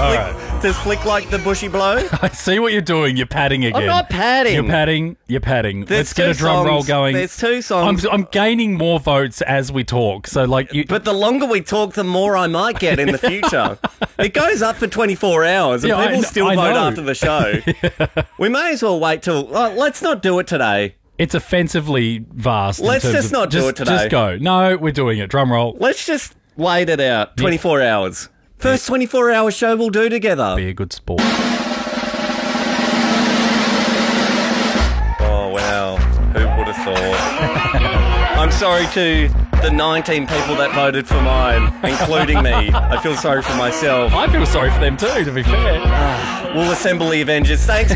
Does Flick like the bushy blow? I see what you're doing. You're padding again. I'm not padding. You're padding. There's Let's get a two drum roll songs. going. There's two songs. I'm gaining more votes as we talk. So, But the longer we talk, the more I might get in the future. It goes up for 24 hours, and people still vote after the show. We may as well wait till... let's not do it today. It's offensively vast. Let's just not do it today. Just go. No, we're doing it. Drum roll. Let's just wait it out. 24 hours. First 24-hour show we'll do together. Be a good sport. Oh, wow. Who would have thought? I'm sorry to the 19 people that voted for mine, including me. I feel sorry for myself. I feel sorry for them too, to be fair. We'll assemble the Avengers. Thanks.